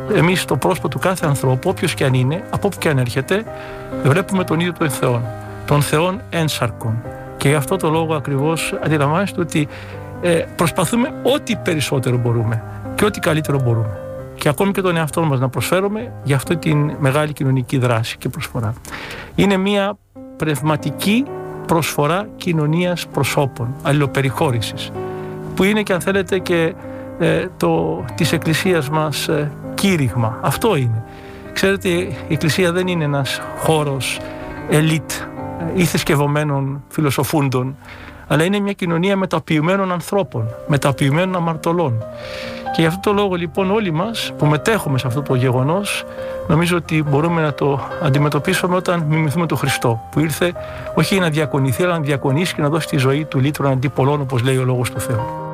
εμείς στο πρόσωπο του κάθε ανθρώπου, όποιος και αν είναι, από όπου και αν έρχεται, βλέπουμε τον ίδιο τον Θεό, τον Θεόν ένσαρκον. Και γι' αυτό το λόγο ακριβώς αντιλαμβάνεστε ότι προσπαθούμε ό,τι περισσότερο μπορούμε και ό,τι καλύτερο μπορούμε. Και ακόμη και τον εαυτό μας να προσφέρουμε για αυτή την μεγάλη κοινωνική δράση και προσφορά. Είναι μια πνευματική προσφορά κοινωνίας προσώπων, αλληλοπεριχώρησης, που είναι και αν θέλετε και της Εκκλησίας μας κήρυγμα. Αυτό είναι. Ξέρετε, η Εκκλησία δεν είναι ένας χώρος ελίτ ή θρησκευωμένων φιλοσοφούντων, αλλά είναι μια κοινωνία μεταποιημένων ανθρώπων, μεταποιημένων αμαρτωλών. Και γι' αυτό το λόγο λοιπόν όλοι μας που μετέχουμε σε αυτό το γεγονός, νομίζω ότι μπορούμε να το αντιμετωπίσουμε όταν μιμηθούμε τον Χριστό, που ήρθε όχι να διακονηθεί, αλλά να διακονήσει και να δώσει τη ζωή του λύτρου αντί πολλών, όπως λέει ο Λόγος του Θεού.